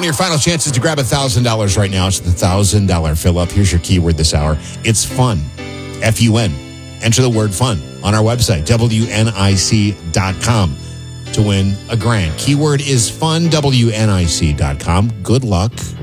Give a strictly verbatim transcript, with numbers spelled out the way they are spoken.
one of your final chances to grab one thousand dollars right now. It's the one thousand dollars fill-up. Here's your keyword this hour. It's fun. F U N. Enter the word fun on our website, W N I C dot com, to win a grand. Keyword is fun, W N I C dot com. Good luck.